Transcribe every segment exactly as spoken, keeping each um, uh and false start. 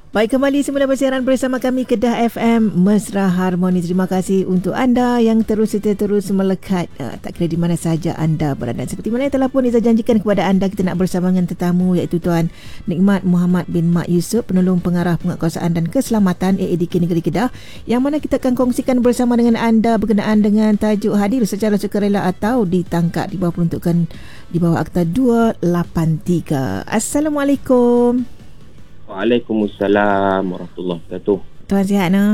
Baik, kembali semula bersiaran bersama kami Kedah F M Mesra Harmoni. Terima kasih untuk anda yang terus setia terus melekat, uh, tak kira di mana saja anda berada. Seperti mana yang telah pun Iza janjikan kepada anda, kita nak bersama dengan tetamu iaitu Tuan Nikmat Muhammad bin Mak Yusof, penolong pengarah penguatkuasaan dan keselamatan A A D K Negeri Kedah, yang mana kita akan kongsikan bersama dengan anda berkenaan dengan tajuk hadir secara sukarela atau ditangkap di bawah peruntukan di bawah Akta dua lapan tiga. Assalamualaikum. Waalaikumsalam warahmatullahi wabarakatuh. Tuan sihat no?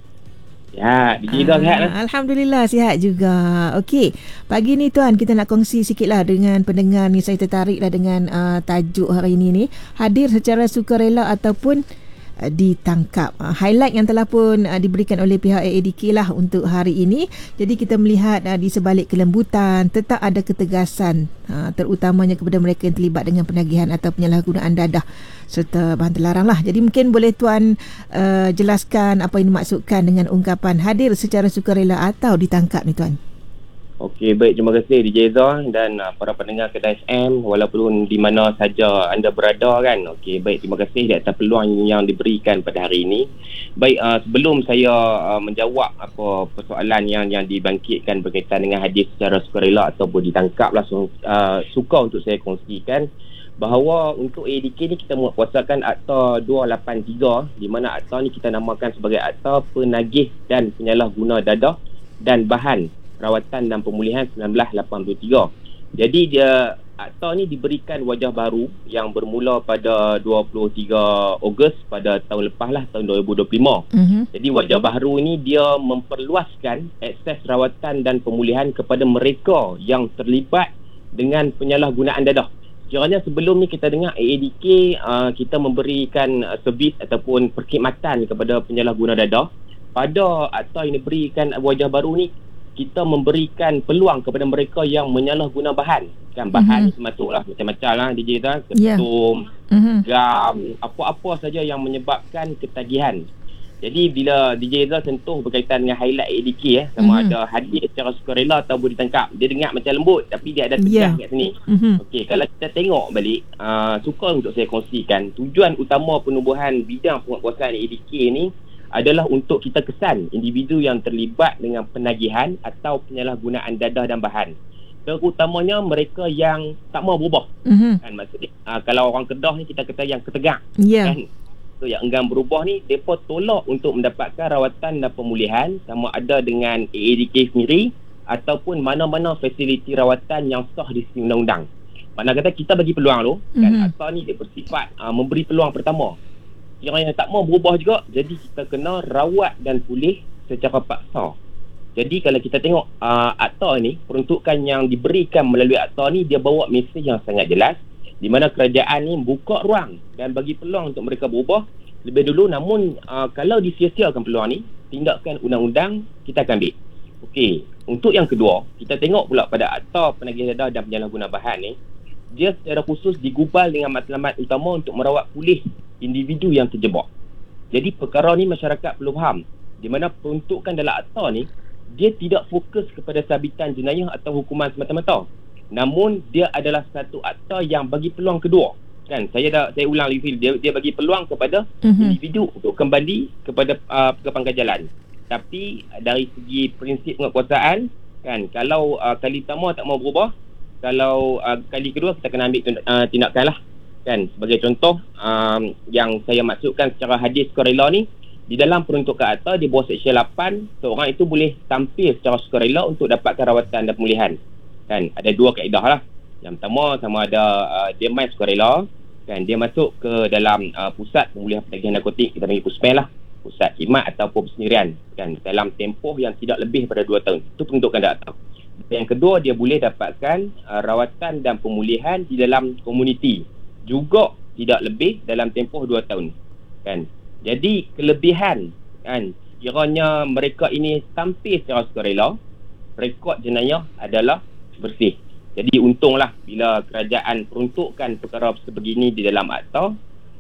Sihat, D J Ida sihat lah. Alhamdulillah sihat juga. Okey, pagi ni Tuan kita nak kongsi sikitlah dengan pendengar ni. Saya tertariklah dengan uh, tajuk hari ini ni, hadir secara sukarela ataupun uh, ditangkap. Uh, highlight yang telah pun uh, diberikan oleh pihak A A D K lah untuk hari ini. Jadi kita melihat uh, di sebalik kelembutan tetap ada ketegasan, uh, terutamanya kepada mereka yang terlibat dengan penagihan atau penyalahgunaan dadah serta bahan terlarang lah. Jadi mungkin boleh Tuan uh, jelaskan apa yang dimaksudkan dengan ungkapan hadir secara sukarela atau ditangkap ni Tuan. Okey, baik, terima kasih D J Zah dan uh, para pendengar Kedah F M walaupun di mana saja anda berada kan. Okey, baik, terima kasih di atas peluang yang diberikan pada hari ini. Baik, uh, sebelum saya uh, menjawab apa persoalan yang yang dibangkitkan berkaitan dengan hadir secara sukarela ataupun ditangkap lah, so, uh, suka untuk saya kongsikan bahawa untuk A A D K ni kita menguatkuasakan Akta dua lapan tiga, di mana akta ni kita namakan sebagai Akta Penagih dan Penyalahguna Dadah dan Bahan Rawatan dan Pemulihan seribu sembilan ratus lapan puluh tiga. Jadi dia akta ni diberikan wajah baru yang bermula pada dua puluh tiga Ogos pada tahun lepas lah, tahun dua ribu dua puluh lima. Mm-hmm. Jadi wajah baru ni dia memperluaskan akses rawatan dan pemulihan kepada mereka yang terlibat dengan penyalahgunaan dadah. Kiranya sebelum ni kita dengar A A D K uh, kita memberikan uh, servis ataupun perkhidmatan kepada penyalahguna dadah. Pada akta yang diberikan wajah baru ni, kita memberikan peluang kepada mereka yang menyalahguna bahan. Kan bahan mm-hmm. termasuklah macam-macam lah D J Zah, ketum, yeah. mm-hmm. gam, apa-apa saja yang menyebabkan ketagihan. Jadi bila D J Zah sentuh berkaitan dengan highlight A A D K eh, sama mm-hmm. ada hadir secara sukarela atau boleh ditangkap, dia dengar macam lembut tapi dia ada tegas yeah. kat sini. Mm-hmm. Okey, kalau kita tengok balik, uh, suka untuk saya kongsikan, tujuan utama penubuhan bidang penguatkuasaan A A D K ni adalah untuk kita kesan individu yang terlibat dengan penagihan atau penyalahgunaan dadah dan bahan. Terutamanya mereka yang tak mau berubah. Mm-hmm. Kan maksudnya, uh, kalau orang Kedah ni kita kata yang ketegang. Yeah. Kan? So, yang enggan berubah ni, mereka tolak untuk mendapatkan rawatan dan pemulihan sama ada dengan A A D K sendiri ataupun mana-mana fasiliti rawatan yang sah di sisi undang-undang. Mana kata kita bagi peluang tu, mm-hmm. kan akta ni dia bersifat uh, memberi peluang pertama. Yang yang tak mau berubah juga, jadi kita kena rawat dan pulih secara paksa. Jadi kalau kita tengok uh, akta ni, peruntukan yang diberikan melalui akta ni, dia bawa mesej yang sangat jelas, di mana kerajaan ni buka ruang dan bagi peluang untuk mereka berubah lebih dulu. Namun uh, kalau disia-siakan peluang ni, tindakan undang-undang kita akan ambil. Okey, untuk yang kedua, kita tengok pula pada Akta Penagih Dadah dan Penyalahguna Bahan ni, dia secara khusus digubal dengan matlamat utama untuk merawat pulih individu yang terjebak. Jadi perkara ni masyarakat perlu faham, di mana peruntukan dalam akta ni, dia tidak fokus kepada sabitan jenayah atau hukuman semata-mata. Namun dia adalah satu akta yang bagi peluang kedua. Kan, saya dah saya ulang lagi, dia dia bagi peluang kepada mm-hmm. individu untuk kembali kepada uh, ke pangkal jalan. Tapi dari segi prinsip penguatkuasaan, kan, kalau uh, kali pertama tak mau berubah, kalau uh, kali kedua kita kena ambil uh, tindakan lah. Kan, sebagai contoh um, yang saya maksudkan secara hadis sukarela ni, di dalam peruntukan akta di bawah Seksyen lapan, seorang itu boleh tampil secara sukarela untuk dapatkan rawatan dan pemulihan. Kan, ada dua kaedah lah. Yang pertama, sama ada uh, dia main sukarela, kan, dia masuk ke dalam uh, pusat pemulihan penagihan narkotik, kita panggil PUSPEN lah, pusat khidmat ataupun persendirian, kan, dalam tempoh yang tidak lebih pada dua tahun. Itu peruntukan akta. Yang kedua, dia boleh dapatkan uh, rawatan dan pemulihan di dalam komuniti, juga tidak lebih dalam tempoh dua tahun. Kan, jadi kelebihan, kan, kiranya mereka ini tampil secara sukarela, rekod jenayah adalah bersih. Jadi untunglah bila kerajaan peruntukkan perkara sebegini di dalam akta.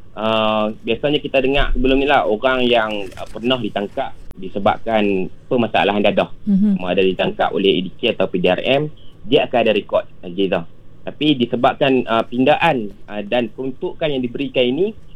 Uh, biasanya kita dengar sebelum ni lah, orang yang uh, pernah ditangkap disebabkan permasalahan dadah, mm-hmm. sama ada ditangkap oleh A D K atau P D R M, dia akan ada rekod Ajizah. Tapi disebabkan uh, pindaan uh, dan peruntukan yang diberikan ini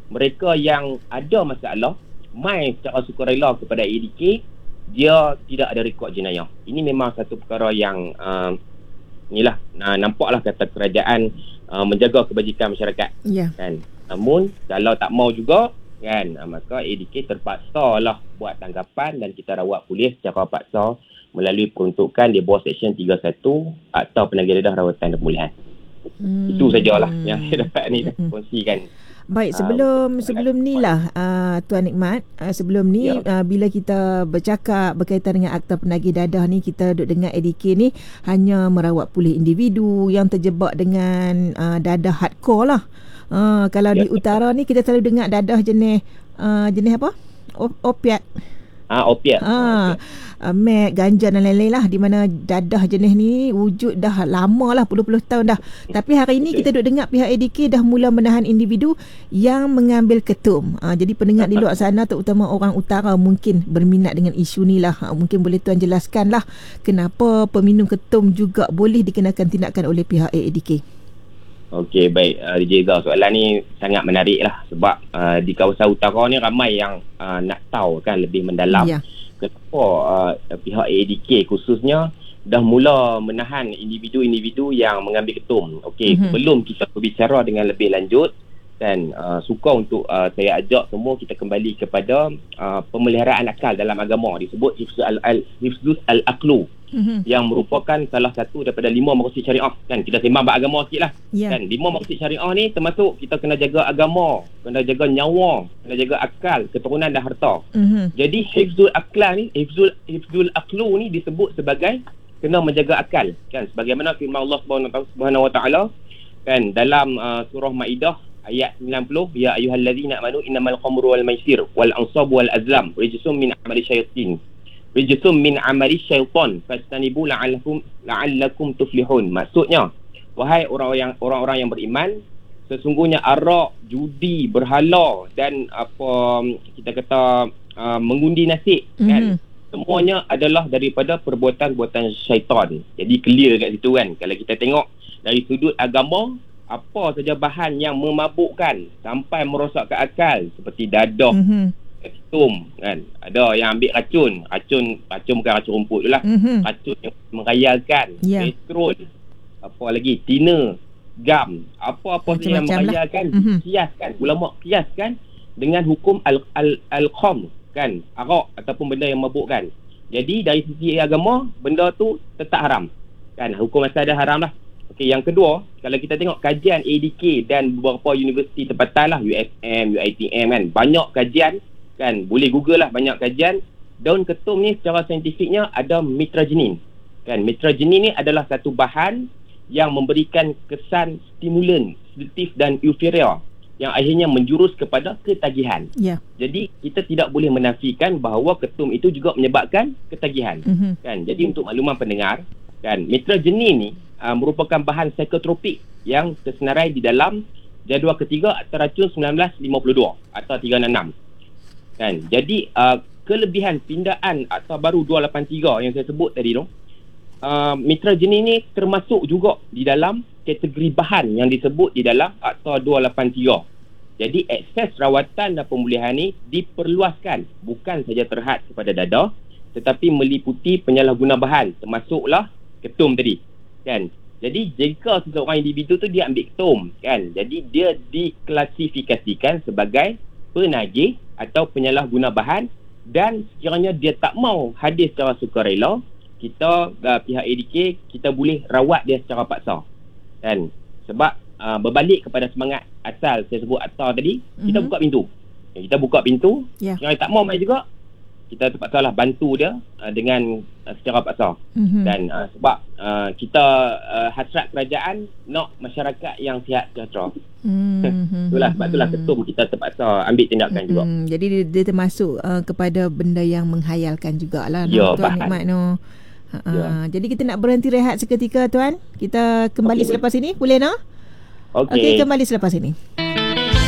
mereka yang ada masalah mai secara sukarela kepada A D K, dia tidak ada rekod jenayah. Ini memang satu perkara yang uh, inilah uh, nampaklah kata kerajaan uh, menjaga kebajikan masyarakat. Yeah. Kan. Namun kalau tak mau juga kan, uh, maka A D K terpaksa lah buat tanggapan dan kita rawat polis secara paksa melalui peruntukan di bawah Seksyen tiga puluh satu Akta Penagih Dedah Rawatan dan Pemulihan. Hmm. Itu sajalah yang saya dapat ni hmm. kongsikan. Baik, sebelum uh, sebelum ni lah uh, Tuan Nikmat, uh, sebelum ni ya. uh, bila kita bercakap berkaitan dengan Akta Penagih Dadah ni, kita duduk dengar A D K ni hanya merawat pulih individu yang terjebak dengan uh, dadah hardcore lah. Uh, kalau ya. Di utara ni kita selalu dengar dadah jenis uh, jenis apa? O- opiat. Ah, opiat. Ah, uh, mek, ganja dan lain-lain lah, di mana dadah jenis ni wujud dah lama lah, puluh-puluh tahun dah. Tapi hari ini kita duk dengar pihak A D K dah mula menahan individu yang mengambil ketum. Uh, jadi pendengar di luar sana, terutama orang utara, mungkin berminat dengan isu ni lah. Uh, mungkin boleh Tuan jelaskan lah kenapa peminum ketum juga boleh dikenakan tindakan oleh pihak A D K. Okey, baik. Uh, D J Zah, soalan ni sangat menarik lah. Sebab uh, di kawasan utara ni ramai yang uh, nak tahu kan lebih mendalam. Ya. Kenapa uh, pihak A D K khususnya dah mula menahan individu-individu yang mengambil ketum. Okey, mm-hmm. sebelum kita berbicara dengan lebih lanjut, dan uh, suka untuk uh, saya ajak semua kita kembali kepada uh, pemeliharaan akal dalam agama, disebut Hifzul al Hifzul al-Aqlu. Mm-hmm. Yang merupakan salah satu daripada lima maqasid syariah. Kan kita sembang bab agama sikit lah. Yeah. Kan lima maqasid syariah ni termasuk kita kena jaga agama, kena jaga nyawa, kena jaga akal, keturunan dan harta. Mm-hmm. Jadi hifzul akal ni, hifzul hifzul aqlu ni disebut sebagai kena menjaga akal. Kan sebagaimana firman Allah Subhanahu Wa Taala kan dalam uh, surah Maidah ayat sembilan puluh, ya ayyuhallazina amanu innamal khamru wal maisir wal ansab wal azlam rijsum min amali syaitin. Rijsum min amali syaitan fastanibu la'allakum la'allakum tuflihun. Maksudnya, wahai orang yang orang-orang yang beriman, sesungguhnya arak, judi, berhala dan apa kita kata uh, mengundi nasib, mm-hmm. kan, semuanya adalah daripada perbuatan-perbuatan syaitan. Jadi clear kat situ kan. Kalau kita tengok dari sudut agama, apa saja bahan yang memabukkan sampai merosakkan akal, seperti dadah, mm-hmm. ketum kan, ada yang ambil racun racun racun bukan racun rumput tu lah, mm-hmm. racun yang merayalkan, yeah. petrol, apa lagi, tina, gam, apa-apa saja yang merayalkan, lah. mm-hmm. kiaskan, ulama kiaskan dengan hukum al al al-kham kan, arak ataupun benda yang memabukkan. Jadi dari sisi agama, benda tu tetap haram kan, hukum asal dah haram lah. Okey, yang kedua, kalau kita tengok kajian A D K dan beberapa universiti tempatan lah, U S M, U I T M kan, banyak kajian kan, boleh google lah, banyak kajian. Daun ketum ni secara saintifiknya ada mitrajenin kan. Mitrajenin ni adalah satu bahan yang memberikan kesan stimulan, sedatif dan euforia yang akhirnya menjurus kepada ketagihan. Yeah. Jadi kita tidak boleh menafikan bahawa ketum itu juga menyebabkan ketagihan, mm-hmm. kan. Jadi untuk makluman pendengar kan, mitrajenin ni uh, merupakan bahan psikotropik yang tersenarai di dalam jadual ketiga Akta Racun seribu sembilan ratus lima puluh dua atau tiga enam enam. Kan, jadi uh, kelebihan pindaan Akta Baru dua lapan tiga yang saya sebut tadi tu, uh, mitrajenin ni termasuk juga di dalam kategori bahan yang disebut di dalam Akta dua lapan tiga. Jadi akses rawatan dan pemulihan ni diperluaskan, bukan saja terhad kepada dadah, tetapi meliputi penyalahguna bahan, termasuklah ketum tadi kan. Jadi jika seseorang individu tu dia ambil ketum kan, jadi dia diklasifikasikan sebagai penagih atau penyalahguna bahan, dan sekiranya dia tak mau hadir secara sukarela, kita uh, pihak A D K kita boleh rawat dia secara paksa kan. Sebab uh, berbalik kepada semangat asal saya sebut akta tadi, mm-hmm. kita buka pintu. Kita buka pintu, yeah. Sekiranya tak mau mai juga, kita terpaksa lah bantu dia uh, dengan uh, secara paksa. Mm-hmm. Dan uh, sebab uh, kita uh, hasrat kerajaan nak masyarakat yang sihat sejahtera. Mm-hmm. Itulah sebab itulah ketum kita terpaksa ambil tindakan mm-hmm. juga. Jadi dia, dia termasuk uh, kepada benda yang menghayalkan jugalah. Ya, Tuan Nikmat no. Uh, ya. Jadi kita nak berhenti rehat seketika Tuan. Kita kembali okay, selepas ini, boleh no? Okey, okay, kembali selepas ini.